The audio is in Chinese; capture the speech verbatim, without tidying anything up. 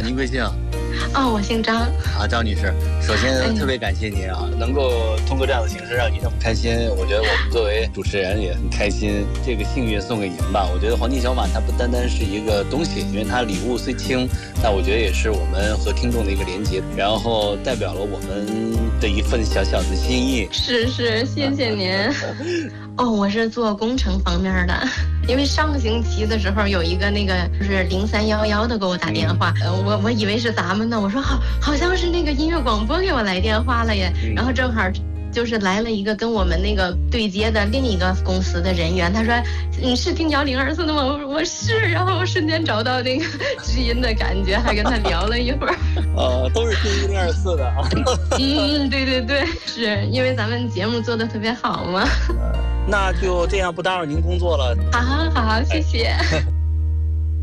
您贵姓？ 哦，我姓张。 啊，张女士，首先特别感谢您啊，能够通过这样的形式让您这么开心，我觉得我们作为主持人也很开心。这个幸运送给您吧，我觉得黄金小马它不单单是一个东西，因为它礼物虽轻，但我觉得也是我们和听众的一个连接，然后代表了我们的一份小小的心意。 是是，谢谢您。哦，我是做工程方面的，因为上个星期的时候有一个那个就是零三幺幺的给我打电话，呃，我我以为是咱们的，我说好好像是那个音乐广播给我来电话了耶，然后正好就是来了一个跟我们那个对接的另一个公司的人员，他说你是听幺零二四的吗？我说我是，然后我瞬间找到那个知音的感觉，还跟他聊了一会儿。 呃，都是听一零二四的啊。 嗯，对对对，是因为咱们节目做的特别好嘛。 那就这样，不打扰您工作了。 好好好，谢谢。